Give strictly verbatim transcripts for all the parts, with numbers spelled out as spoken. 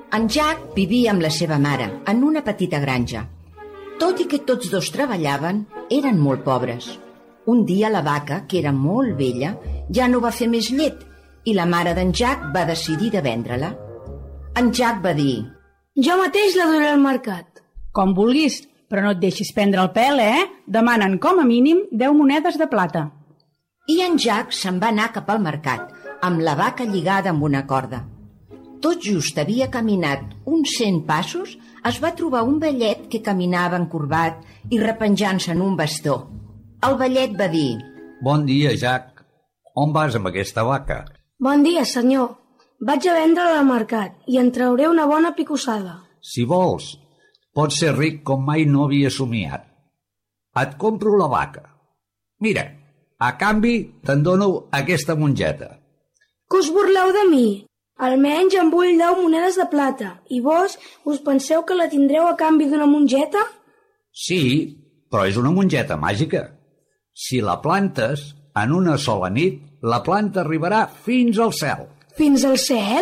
En Jack vivia amb la seva mare en una petita granja. Tot i que tots dos treballaven, eren molt pobres. Un dia la vaca, que era molt vella, ja no va fer més llet i la mare d'en Jack va decidir de vendre-la. En Jack va dir: jo mateix la duré al mercat. Com vulguis, però no et deixis prendre el pèl, eh? Demanen com a mínim deu monedes de plata. I en Jack se'n va anar cap al mercat, amb la vaca lligada amb una corda. Tot just havia caminat uns cent passos, es va trobar un vellet que caminava encorbat i repenjant-se en un bastó. El vellet va dir: bon dia, Jack. On vas amb aquesta vaca? Bon dia, senyor. Vaig a vendre-la al mercat i en trauré una bona picossada. Si vols, pots ser ric com mai no havia somiat. Et compro la vaca. Mira, a canvi te'n dono aquesta mongeta. Que us burleu de mi? Almenys em vull deu monedes de plata i vos us penseu que la tindreu a canvi d'una mongeta? Sí, però és una mongeta màgica. Si la plantes, en una sola nit, la planta arribarà fins al cel. Fins al cel?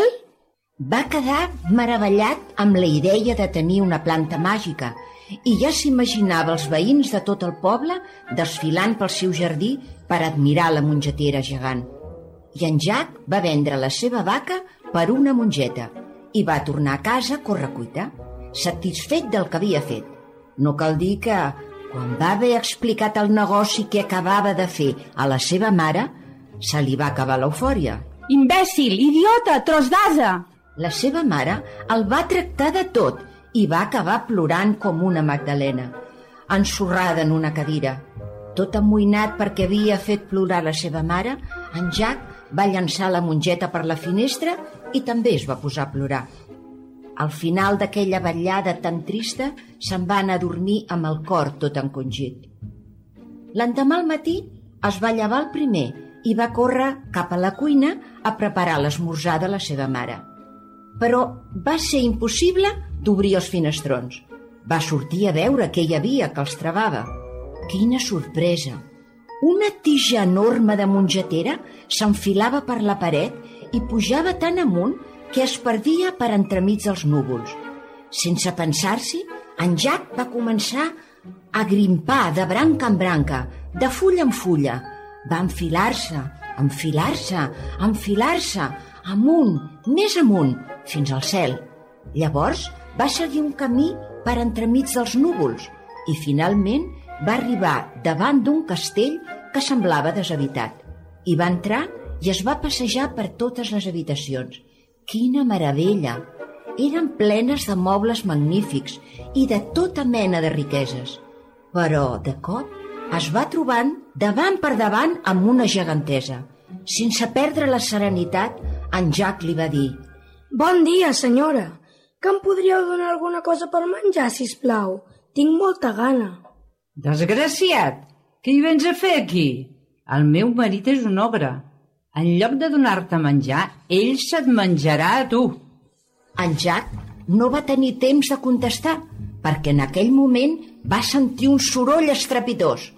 Va quedar meravellat amb la idea de tenir una planta màgica i ja s'imaginava els veïns de tot el poble desfilant pel seu jardí per admirar la mongetera gegant. I en Jack va vendre la seva vaca per una mongeta i va tornar a casa a correcuita, satisfet del que havia fet. No cal dir que, quan va haver explicat el negoci que acabava de fer a la seva mare, se li va acabar l'eufòria. Imbècil, idiota, tros d'ase! La seva mare el va tractar de tot i va acabar plorant com una magdalena, ensorrada en una cadira. Tot amoïnat perquè havia fet plorar la seva mare, en Jack va llançar la mongeta per la finestra i també es va posar a plorar. Al final d'aquella vetllada tan trista, se'n va anar a dormir amb el cor tot encongit. L'endemà al matí es va llevar el primer i va córrer cap a la cuina a preparar l'esmorzar de la seva mare. Però va ser impossible d'obrir els finestrons. Va sortir a veure què hi havia que els travava. Quina sorpresa! Una tija enorme de mongetera s'enfilava per la paret i pujava tan amunt que es perdia per entremig dels núvols. Sense pensar-s'hi, en Jack va començar a grimpar de branca en branca, de fulla en fulla. Va enfilar-se, enfilar-se, enfilar-se, amunt, més amunt, fins al cel. Llavors va seguir un camí per entremig dels núvols i finalment va arribar davant d'un castell que semblava deshabitat. Hi va entrar i es va passejar per totes les habitacions. Quina meravella! Eren plenes de mobles magnífics i de tota mena de riqueses. Però, de cop, es va trobant davant per davant amb una gegantesa. Sense perdre la serenitat, en Jack li va dir: bon dia, senyora. Que em podríeu donar alguna cosa per menjar, sisplau? Tinc molta gana. Desgraciat! Què hi vens a fer aquí? El meu marit és un ogre. En lloc de donar-te menjar, ell se't menjarà a tu. En Jack no va tenir temps de contestar, perquè en aquell moment va sentir un soroll estrepitós.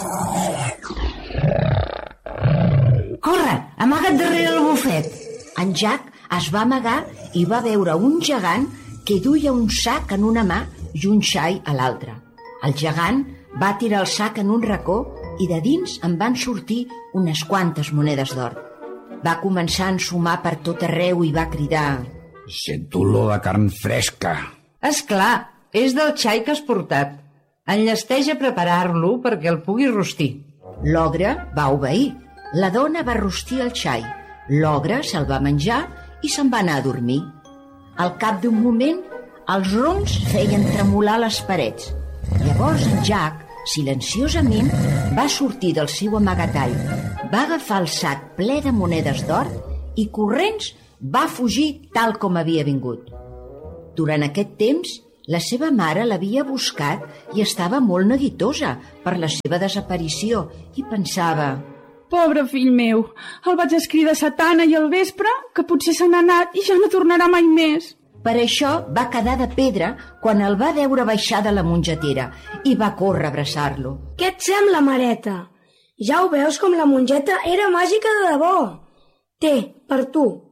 Corre, amaga't darrere el bufet. En Jack es va amagar i va veure un gegant que duia un sac en una mà i un xai a l'altra. El gegant va tirar el sac en un racó i de dins en van sortir unes quantes monedes d'or. Va començar a ensumar per tot arreu i va cridar: sento olor de carn fresca. És clar, és del xai que has portat. Enllesteix a preparar-lo perquè el pugui rostir. L'ogre va obeir. La dona va rostir el xai. L'ogre se'l va menjar i se'n va anar a dormir. Al cap d'un moment, els roncs feien tremolar les parets. Llavors en Jack, silenciosament, va sortir del seu amagatall, va agafar el sac ple de monedes d'or i, corrents, va fugir tal com havia vingut. Durant aquest temps, la seva mare l'havia buscat i estava molt neguitosa per la seva desaparició i pensava: pobre fill meu, el vaig escridar a Satana i al vespre que potser se n'ha anat i ja no tornarà mai més. Per això va quedar de pedra quan el va veure baixar de la mongetera i va córrer a abraçar-lo. Què et sembla, mareta? Ja ho veus com la mongeta era màgica de debò. Té, per tu,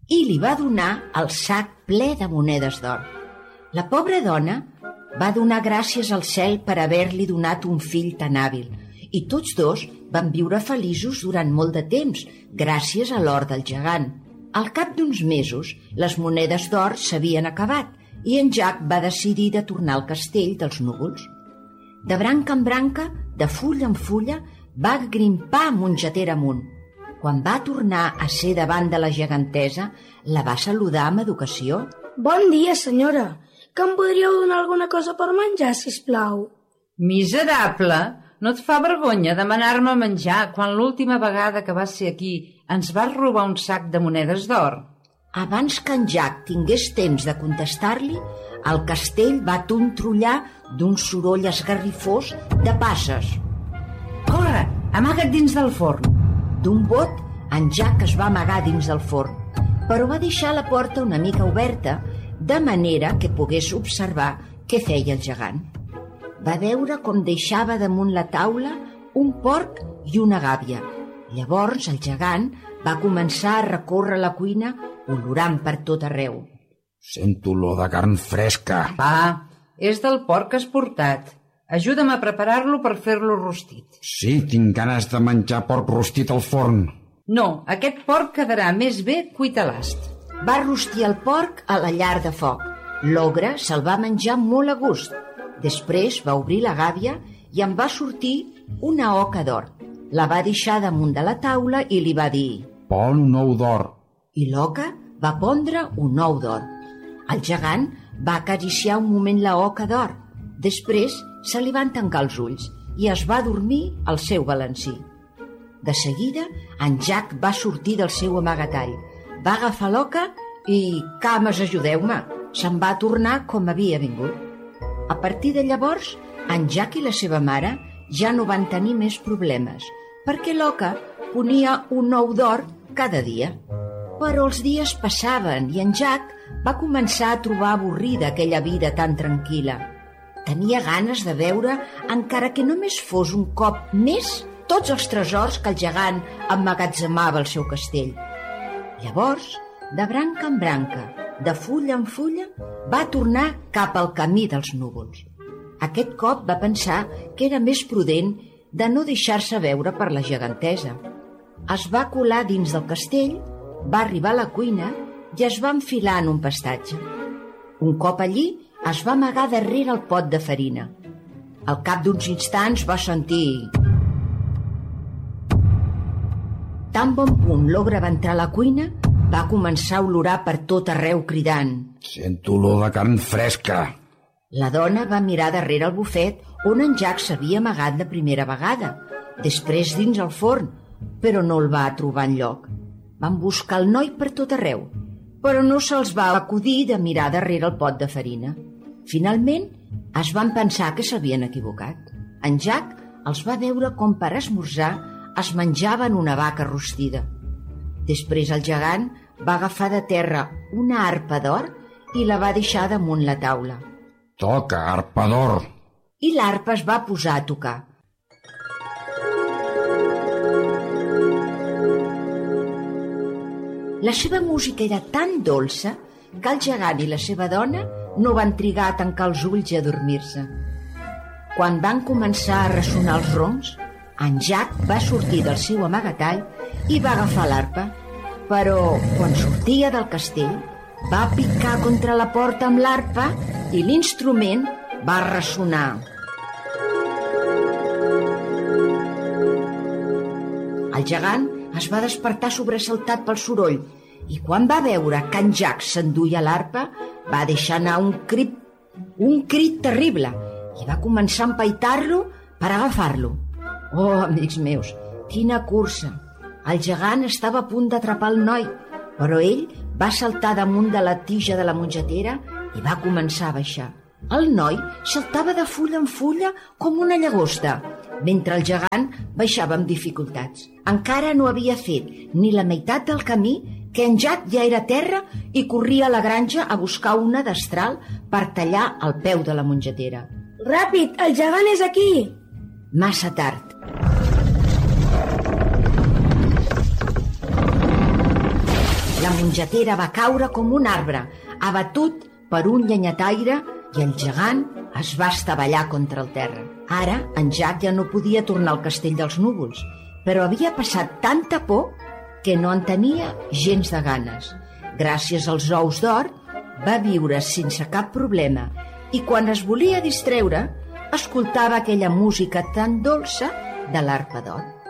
i li va donar el sac ple de monedes d'or. La pobra dona va donar gràcies al cel per haver-li donat un fill tan hàbil i tots dos van viure feliços durant molt de temps gràcies a l'or del gegant. Al cap d'uns mesos, les monedes d'or s'havien acabat i en Jack va decidir de tornar al castell dels núvols. De branca en branca, de fulla en fulla, va grimpar mongetera amunt. Quan va tornar a ser davant de la gegantesa, la va saludar amb educació. Bon dia, senyora. Que em podríeu donar alguna cosa per menjar, sisplau? Miserable! No et fa vergonya demanar-me menjar quan l'última vegada que vas ser aquí ens vas robar un sac de monedes d'or? Abans que en Jack tingués temps de contestar-li, el castell va tontrollar d'un soroll esgarrifós de passes. Corre, amaga't dins del forn. D'un bot, en Jack es va amagar dins del forn, però va deixar la porta una mica oberta, de manera que pogués observar què feia el gegant. Va veure com deixava damunt la taula un porc i una gàbia. Llavors el gegant va començar a recórrer la cuina, olorant per tot arreu. Sento olor de carn fresca. Va, és del porc que has portat. Ajuda'm a preparar-lo per fer-lo rostit. Sí, tinc ganes de menjar porc rostit al forn. No, aquest porc quedarà més bé cuit a l'ast. Va rostir el porc a la llar de foc. L'ogre se'l va menjar molt a gust. Després va obrir la gàbia i en va sortir una oca d'or. La va deixar damunt de la taula i li va dir: Pon un ou d'or. I l'oca va pondre un ou d'or. El gegant va acariciar un moment la oca d'or. Després se li van tancar els ulls i es va dormir al seu balancí. De seguida, en Jack va sortir del seu amagatall. Va agafar l'oca i, cames, ajudeu-me, se'n va tornar com havia vingut. A partir de llavors, en Jack i la seva mare ja no van tenir més problemes, perquè l'oca ponia un ou d'or cada dia. Però els dies passaven i en Jack va començar a trobar avorrida aquella vida tan tranquil·la. Tenia ganes de veure, encara que només fos un cop més, tots els tresors que el gegant emmagatzemava al seu castell. Llavors, de branca en branca, de fulla en fulla, va tornar cap al camí dels núvols. Aquest cop va pensar que era més prudent de no deixar-se veure per la gegantesa. Es va colar dins del castell, va arribar a la cuina i es va enfilar en un pastatge. Un cop allí, es va amagar darrere el pot de farina. Al cap d'uns instants va sentir... Tan bon punt l'ogre va entrar a la cuina, va començar a olorar per tot arreu cridant: Sento olor de carn fresca. La dona va mirar darrere el bufet on en Jack s'havia amagat la primera vegada, després dins el forn, però no el va trobar enlloc. Van buscar el noi per tot arreu, però no se'ls va acudir de mirar darrere el pot de farina. Finalment, es van pensar que s'havien equivocat. En Jack els va veure com per esmorzar es menjaven una vaca rostida. Després el gegant va agafar de terra una arpa d'or i la va deixar damunt la taula. Toca, arpa d'or. I l'arpa es va posar a tocar. La seva música era tan dolça que el gegant i la seva dona no van trigar a tancar els ulls i a dormir-se. Quan van començar a ressonar els roncs, en Jack va sortir del seu amagatall i va agafar l'arpa, però quan sortia del castell va picar contra la porta amb l'arpa i l'instrument va ressonar. El gegant es va despertar sobresaltat pel soroll i quan va veure que en Jack s'enduia l'arpa va deixar anar un crit, un crit terrible i va començar a empaitar-lo per agafar-lo. Oh, amics meus, quina cursa! El gegant estava a punt d'atrapar el noi, però ell va saltar damunt de la tija de la mongetera i va començar a baixar. El noi saltava de fulla en fulla com una llagosta, mentre el gegant baixava amb dificultats. Encara no havia fet ni la meitat del camí que en Jack ja era a terra i corria a la granja a buscar una destral per tallar el peu de la mongetera. Ràpid, el gegant és aquí! Massa tard. La mongetera va caure com un arbre, abatut per un llenyataire, i el gegant es va estavellar contra el terra. Ara, en Jack ja no podia tornar al castell dels núvols, però havia passat tanta por que no en tenia gens de ganes. Gràcies als ous d'or, va viure sense cap problema i quan es volia distreure, escoltava aquella música tan dolça de l'arpa d'or.